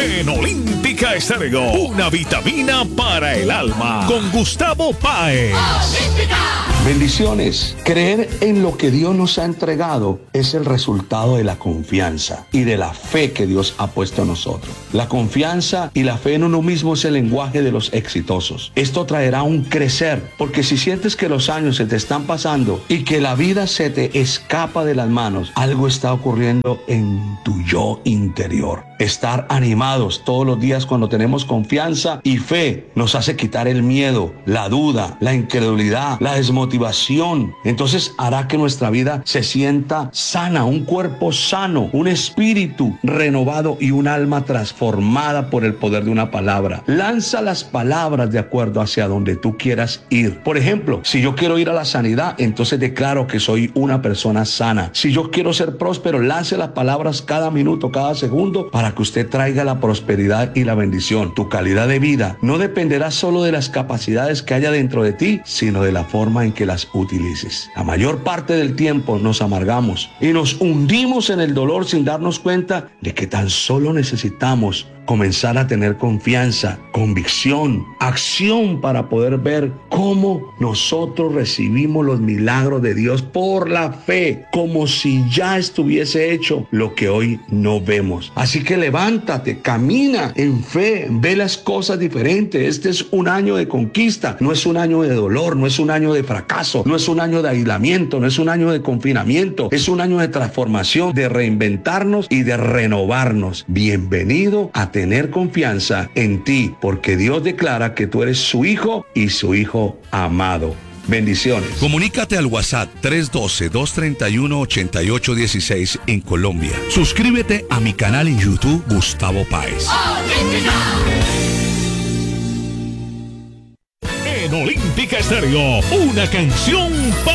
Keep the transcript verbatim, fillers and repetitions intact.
En Olímpica Estéreo, una vitamina para el alma. Con Gustavo Páez. Bendiciones. Creer en lo que Dios nos ha entregado es el resultado de la confianza y de la fe que Dios ha puesto en nosotros. La confianza y la fe en uno mismo es el lenguaje de los exitosos. Esto traerá un crecer, porque si sientes que los años se te están pasando y que la vida se te escapa de las manos, algo está ocurriendo en tu yo interior. Estar animados todos los días cuando tenemos confianza y fe nos hace quitar el miedo, la duda, la incredulidad, la desmotivación. Entonces hará que nuestra vida se sienta sana, un cuerpo sano, un espíritu renovado y un alma transformada por el poder de una palabra. Lanza las palabras de acuerdo hacia donde tú quieras ir. Por ejemplo, si yo quiero ir a la sanidad, entonces declaro que soy una persona sana. Si yo quiero ser próspero, lance las palabras cada minuto, cada segundo, para que usted traiga la prosperidad y la bendición. Tu calidad de vida no dependerá solo de las capacidades que haya dentro de ti, sino de la forma en que las utilices. La mayor parte del tiempo nos amargamos y nos hundimos en el dolor sin darnos cuenta de que tan solo necesitamos comenzar a tener confianza, convicción, acción para poder ver cómo nosotros recibimos los milagros de Dios por la fe, como si ya estuviese hecho lo que hoy no vemos. Así que levántate, camina en fe, ve las cosas diferentes. Este es un año de conquista, no es un año de dolor, no es un año de fracaso, no es un año de aislamiento, no es un año de confinamiento, es un año de transformación, de reinventarnos y de renovarnos. Bienvenido a tener confianza en ti, porque Dios declara que tú eres su hijo y su hijo amado. Bendiciones. Comunícate al WhatsApp tres uno dos, dos tres uno, ocho ocho uno seis en Colombia. Suscríbete a mi canal en YouTube, Gustavo Páez. En Olímpica Estéreo, una canción para